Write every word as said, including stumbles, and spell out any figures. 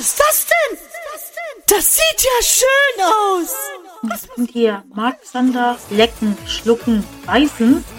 ist das denn? Das sieht ja schön aus. Was kommt hier? Marksander, lecken, schlucken, beißen?